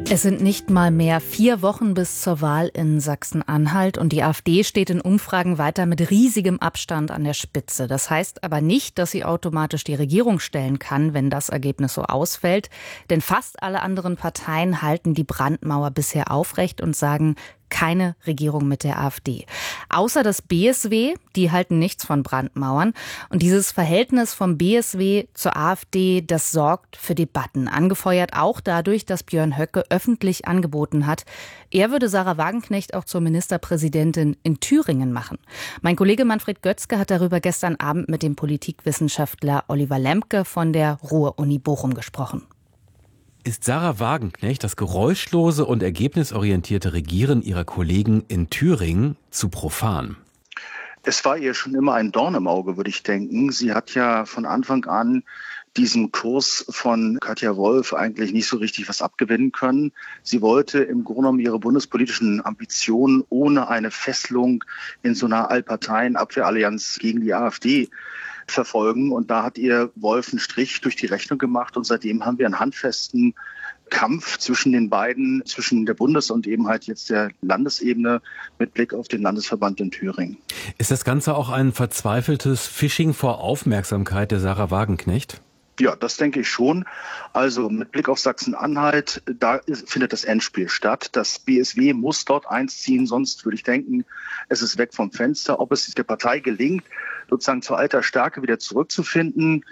Es sind nicht mal mehr 4 Wochen bis zur Wahl in Sachsen-Anhalt und die AfD steht in Umfragen weiter mit riesigem Abstand an der Spitze. Das heißt aber nicht, dass sie automatisch die Regierung stellen kann, wenn das Ergebnis so ausfällt. Denn fast alle anderen Parteien halten die Brandmauer bisher aufrecht und sagen, keine Regierung mit der AfD. Außer das BSW, die halten nichts von Brandmauern. Und dieses Verhältnis vom BSW zur AfD, das sorgt für Debatten. Angefeuert auch dadurch, dass Björn Höcke öffentlich angeboten hat, er würde Sarah Wagenknecht auch zur Ministerpräsidentin in Thüringen machen. Mein Kollege Manfred Götzke hat darüber gestern Abend mit dem Politikwissenschaftler Oliver Lemke von der Ruhr-Uni Bochum gesprochen. Ist Sarah Wagenknecht das geräuschlose und ergebnisorientierte Regieren ihrer Kollegen in Thüringen zu profan? Es war ihr schon immer ein Dorn im Auge, würde ich denken. Sie hat ja von Anfang an diesem Kurs von Katja Wolf eigentlich nicht so richtig was abgewinnen können. Sie wollte im Grunde genommen ihre bundespolitischen Ambitionen ohne eine Fesselung in so einer Allparteien-Abwehrallianz gegen die AfD verfolgen. Und da hat ihr Wolf einen Strich durch die Rechnung gemacht. Und seitdem haben wir einen handfesten Kampf zwischen den beiden, zwischen der Bundes- und eben halt jetzt der Landesebene mit Blick auf den Landesverband in Thüringen. Ist das Ganze auch ein verzweifeltes Fishing vor Aufmerksamkeit der Sarah Wagenknecht? Ja, das denke ich schon. Also mit Blick auf Sachsen-Anhalt, da findet das Endspiel statt. Das BSW muss dort einziehen, sonst würde ich denken, es ist weg vom Fenster. Ob es der Partei gelingt, sozusagen zur alter Stärke wieder zurückzufinden,